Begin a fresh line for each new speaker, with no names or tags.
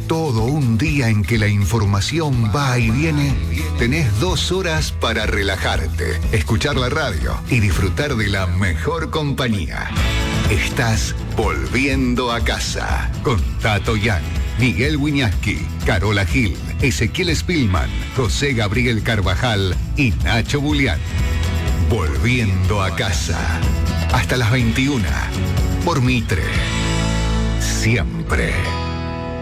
todo un día en que la información va y viene, tenés 2 horas para relajarte, escuchar la radio y disfrutar de la mejor compañía. Estás volviendo a casa con Tato Yan, Miguel Wiñaski, Carola Gil, Ezequiel Spillman, José Gabriel Carvajal y Nacho Bulián. Volviendo a casa. Hasta las 21. Por Mitre. Siempre.